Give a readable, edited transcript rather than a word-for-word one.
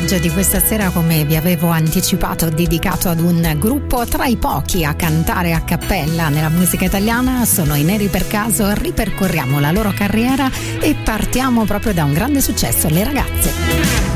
viaggio di questa sera, come vi avevo anticipato, dedicato ad un gruppo tra i pochi a cantare a cappella nella musica italiana. Sono i Neri per Caso. Ripercorriamo la loro carriera e partiamo proprio da un grande successo, Le Ragazze.